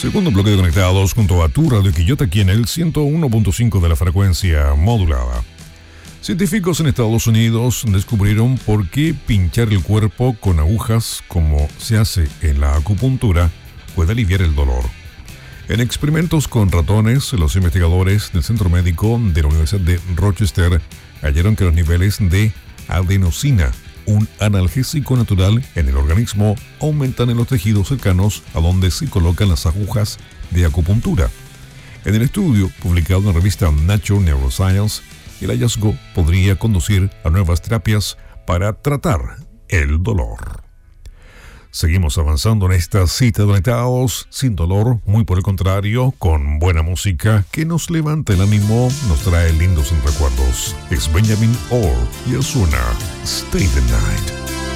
Segundo bloque de Conectados junto a tu Radio Quillota aquí en el 101.5 de la frecuencia modulada. Científicos en Estados Unidos descubrieron por qué pinchar el cuerpo con agujas, como se hace en la acupuntura, puede aliviar el dolor. En experimentos con ratones, los investigadores del Centro Médico de la Universidad de Rochester hallaron que los niveles de adenosina, un analgésico natural en el organismo, aumentan en los tejidos cercanos a donde se colocan las agujas de acupuntura. En el estudio, publicado en la revista Nature Neuroscience, el hallazgo podría conducir a nuevas terapias para tratar el dolor. Seguimos avanzando en esta cita de Conectados, sin dolor, muy por el contrario, con buena música que nos levanta el ánimo, nos trae lindos recuerdos. Es Benjamin Orr y él suena Stay the Night.